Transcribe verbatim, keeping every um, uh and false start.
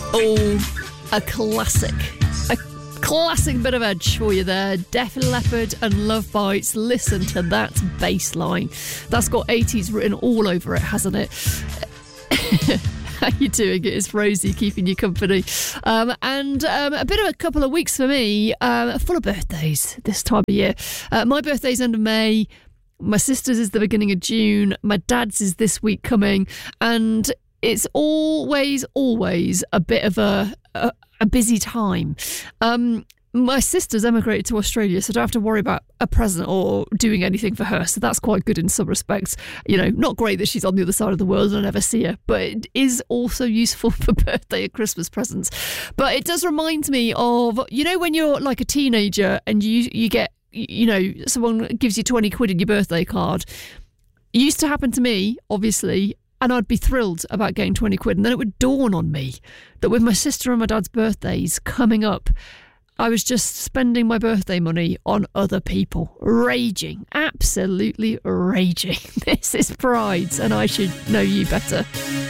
Oh, a classic. A classic bit of edge for you there. Def Leppard and Love Bites. Listen to that bass line. That's got eighties written all over it, hasn't it? How you doing? It is Rosie keeping you company. Um, and um, a bit of a couple of weeks for me, um, full of birthdays this time of year. Uh, my birthday's end of May. My sister's is the beginning of June. My dad's is this week coming. And it's always, always a bit of a, a, a busy time. Um, my sister's emigrated to Australia, so I don't have to worry about a present or doing anything for her. So that's quite good in some respects. You know, not great that she's on the other side of the world and I never see her, but it is also useful for birthday and Christmas presents. But it does remind me of, you know, when you're like a teenager and you you get, you know, someone gives you twenty quid in your birthday card. It used to happen to me, obviously, and I'd be thrilled about getting twenty quid. And then it would dawn on me that with my sister and my dad's birthdays coming up, I was just spending my birthday money on other people. Raging. Absolutely raging. This is Pride, and I should know you better.